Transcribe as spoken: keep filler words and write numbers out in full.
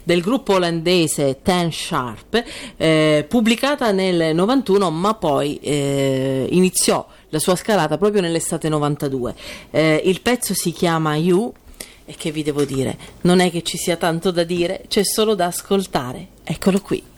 del gruppo olandese Ten Sharp, eh, pubblicata nel novantuno, ma poi eh, iniziò la sua scalata proprio nell'estate novantadue. Eh, il pezzo si chiama You, e che vi devo dire, non è che ci sia tanto da dire, c'è solo da ascoltare. Eccolo qui.